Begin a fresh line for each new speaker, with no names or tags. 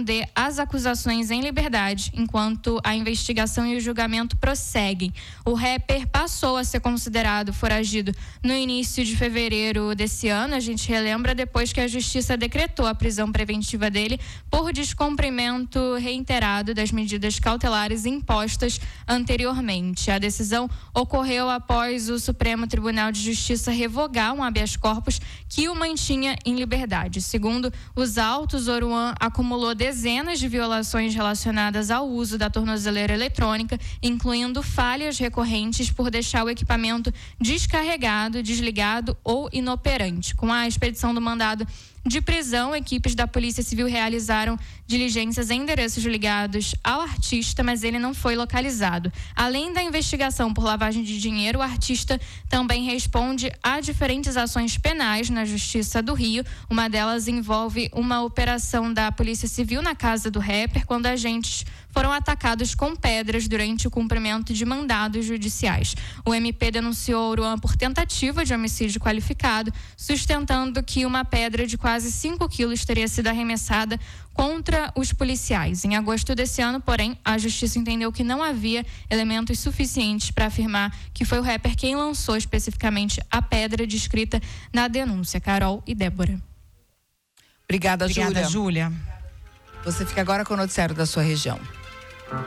responder às acusações em liberdade, enquanto a investigação e o julgamento prosseguem. O rapper passou a ser considerado foragido no início de fevereiro desse ano. A gente relembra depois que a Justiça decretou a prisão preventiva dele por descumprimento reiterado das medidas cautelares impostas anteriormente. A decisão ocorreu após o Supremo Tribunal de Justiça revogar um habeas corpus que o mantinha em liberdade. Segundo os autos, Oruan acumulou dezenas de violações relacionadas ao uso da tornozeleira eletrônica, incluindo falhas recorrentes por deixar o equipamento descarregado, desligado ou inoperante. Com a expedição do mandado de prisão, equipes da Polícia Civil realizaram diligências em endereços ligados ao artista, mas ele não foi localizado. Além da investigação por lavagem de dinheiro, o artista também responde a diferentes ações penais na Justiça do Rio. Uma delas envolve uma operação da Polícia Civil na casa do rapper, quando agentes foram atacados com pedras durante o cumprimento de mandados judiciais. O MP denunciou Oruan por tentativa de homicídio qualificado, sustentando que uma pedra de quase 5 quilos teria sido arremessada contra os policiais. Em agosto desse ano, porém, a Justiça entendeu que não havia elementos suficientes para afirmar que foi o rapper quem lançou especificamente a pedra descrita na denúncia. Carol e Débora.
Obrigada, Júlia. Você fica agora com o noticiário da sua região.